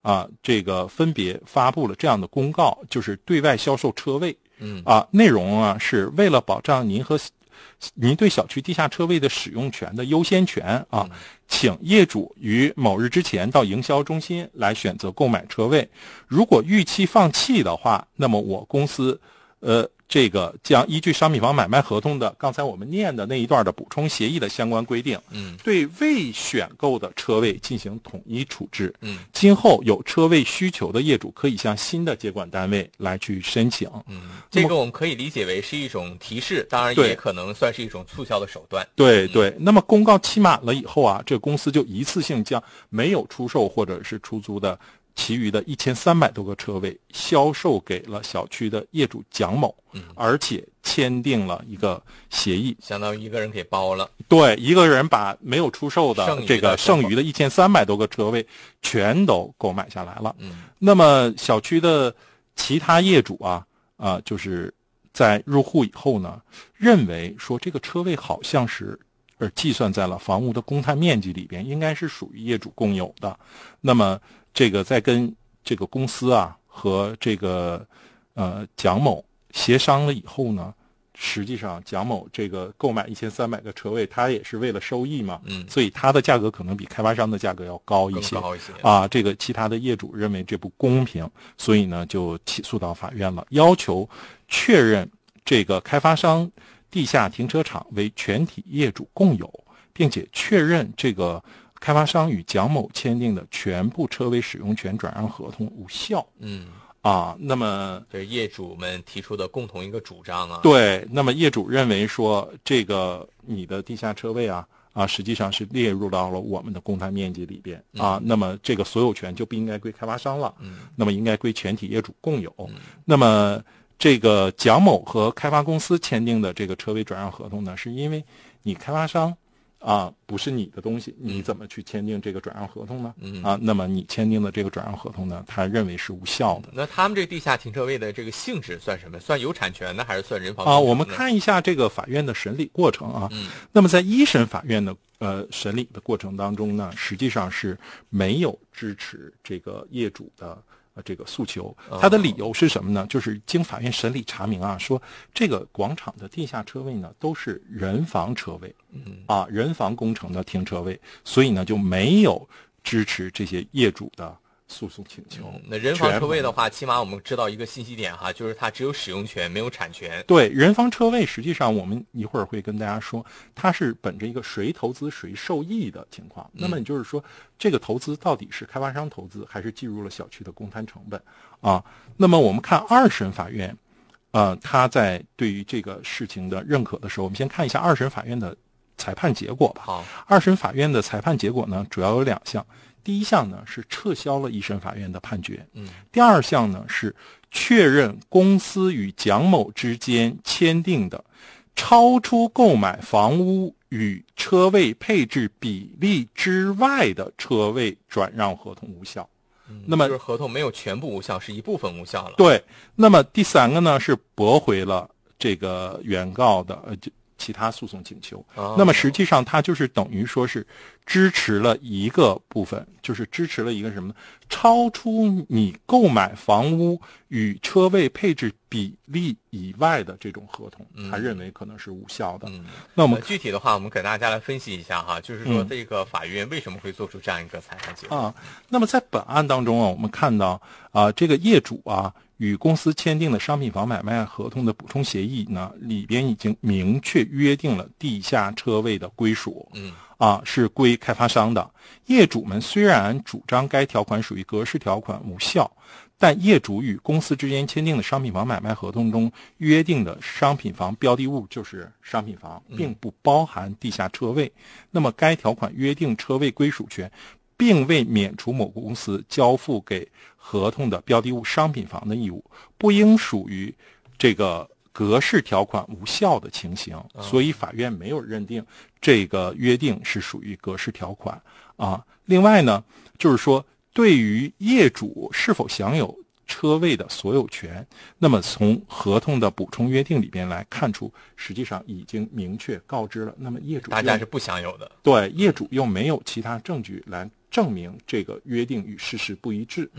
这个分别发布了这样的公告，就是对外销售车位。内容是为了保障您对小区地下车位的使用权的优先权请业主于某日之前到营销中心来选择购买车位。如果逾期放弃的话，那么我公司这个将依据商品房买卖合同的刚才我们念的那一段的补充协议的相关规定，对未选购的车位进行统一处置。今后有车位需求的业主可以向新的接管单位来去申请。 这个我们可以理解为是一种提示，当然也可能算是一种促销的手段。 对对。那么公告期满了以后这个公司就一次性将没有出售或者是出租的其余的1300多个车位销售给了小区的业主蒋某，而且签订了一个协议， 相当于一个人给包了。 对，一个人把没有出售的这个剩余的1300多个车位全都购买下来了。那么小区的其他业主就是在入户以后呢，认为说这个车位好像是计算在了房屋的公摊面积里边，应该是属于业主共有的。那么这个在跟这个公司和这个蒋某协商了以后呢，实际上蒋某这个购买1300个车位，他也是为了收益嘛，所以他的价格可能比开发商的价格要高一些，这个其他的业主认为这不公平，所以呢就起诉到法院了，要求确认这个开发商地下停车场为全体业主共有，并且确认这个开发商与蒋某签订的全部车位使用权转让合同无效。那么这是业主们提出的共同一个主张对，那么业主认为说这个你的地下车位实际上是列入到了我们的公摊面积里边那么这个所有权就不应该归开发商了，那么应该归全体业主共有。那么这个蒋某和开发公司签订的这个车位转让合同呢，是因为你开发商不是你的东西，你怎么去签订这个转让合同呢？那么你签订的这个转让合同呢，他认为是无效的。 那他们这地下停车位的这个性质算什么？算有产权的还是算人房我们看一下这个法院的审理过程那么在一审法院的审理的过程当中呢，实际上是没有支持这个业主的这个诉求。他的理由是什么呢？就是经法院审理查明说这个广场的地下车位呢都是人防车位人防工程的停车位，所以呢就没有支持这些业主的诉讼请求。 那人防车位的话，起码我们知道一个信息点就是它只有使用权没有产权。 对，人防车位实际上我们一会儿会跟大家说，它是本着一个谁投资谁受益的情况。那么也就是说这个投资到底是开发商投资还是计入了小区的公摊成本那么我们看二审法院他在对于这个事情的认可的时候，我们先看一下二审法院的裁判结果吧。 好， 二审法院的裁判结果呢，主要有2项。第一项呢是撤销了一审法院的判决，第二项呢是确认公司与蒋某之间签订的超出购买房屋与车位配置比例之外的车位转让合同无效。那么就是合同没有全部无效，是一部分无效了。 对，那么第3个呢是驳回了这个原告的其他诉讼请求。那么实际上它就是等于说是支持了一个部分，就是支持了一个什么呢？超出你购买房屋与车位配置比例以外的这种合同，他认为可能是无效的。那我们具体的话，我们给大家来分析一下就是说这个法院为什么会做出这样一个裁判结果那么在本案当中我们看到这个业主与公司签订的商品房买卖合同的补充协议呢，里边已经明确约定了地下车位的归属，是归开发商的。业主们虽然主张该条款属于格式条款无效，但业主与公司之间签订的商品房买卖合同中约定的商品房标的物就是商品房，并不包含地下车位。那么该条款约定车位归属权并未免除某公司交付给合同的标的物商品房的义务，不应属于这个格式条款无效的情形，所以法院没有认定这个约定是属于格式条款另外呢，就是说对于业主是否享有车位的所有权，那么从合同的补充约定里边来看出，实际上已经明确告知了。那么业主大家是不享有的， 对，业主又没有其他证据来证明这个约定与事实不一致。